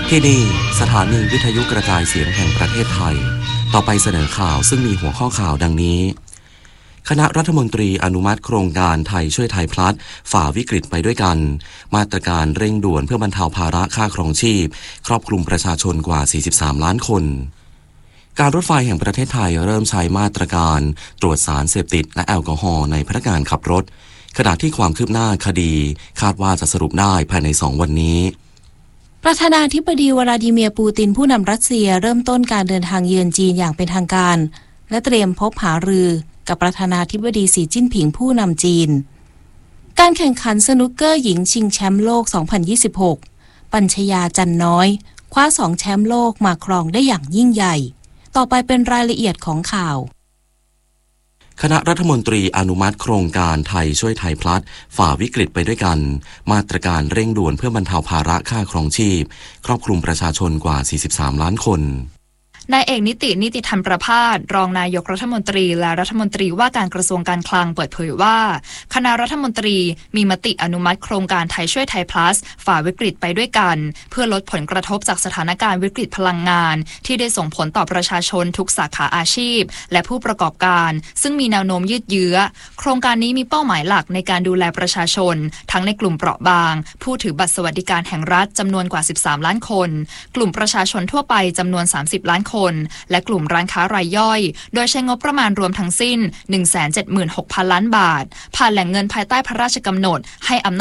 ที่นี่สถานีวิทยุกระจายเสียงแห่งประเทศไทยต่อไปเสนอข่าวซึ่งมีหัวข้อข่าวดังนี้คณะรัฐมนตรีอนุมัติโครงการไทยช่วยไทยพลัสฝ่าวิกฤตไปด้วยกันมาตรการเร่งด่วนเพื่อบรรเทาภาระค่าครองชีพครอบคลุมประชาชนกว่า43ล้านคนการรถไฟแห่งประเทศไทยเริ่มใช้มาตรการตรวจสารเสพติดและแอลกอฮอล์ในพนักงานขับรถขณะที่ความคืบหน้าคดีคาดว่าจะสรุปได้ภายใน2วันนี้ประธานาธิบดีวลาดิเมียร์ปูตินผู้นำรัสเซียเริ่มต้นการเดินทางเยือนจีนอย่างเป็นทางการและเตรียมพบหารือกับประธานาธิบดีสีจิ้นผิงผู้นำจีนการแข่งขันสนุกเกอร์หญิงชิงแชมป์โลก 2026 ปัญชยาจันน้อยคว้า2แชมป์โลกมาครองได้อย่างยิ่งใหญ่ต่อไปเป็นรายละเอียดของข่าวคณะรัฐมนตรีอนุมัติโครงการไทยช่วยไทยพลัสฝ่าวิกฤตไปด้วยกันมาตรการเร่งด่วนเพื่อบรรเทาภาระค่าครองชีพครอบคลุมประชาชนกว่า43ล้านคนนายเอกนิติธรรมประภาสรองนายกรัฐมนตรีและรัฐมนตรีว่าการกระทรวงการคลังเปิดเผยว่าคณะรัฐมนตรีมีมติอนุมัติโครงการไทยช่วยไทยพลัสฝ่าวิกฤตไปด้วยกันเพื่อลดผลกระทบจากสถานการณ์วิกฤตพลังงานที่ได้ส่งผลต่อประชาชนทุกสาขาอาชีพและผู้ประกอบการซึ่งมีแนวโน้มยืดเยื้อโครงการนี้มีเป้าหมายหลักในการดูแลประชาชนทั้งในกลุ่มเปราะบางผู้ถือบัตรสวัสดิการแห่งรัฐจำนวนกว่า13ล้านคนกลุ่มประชาชนทั่วไปจำนวน30ล้านคนและกลุ่มร้านค้ารายย่อยโดยใช้งบประมาณรวมทั้งสิ้น 176,000 ล้านบาทผ่านแหล่งเงินภายใต้พระราชกำหนดให้อำนาจ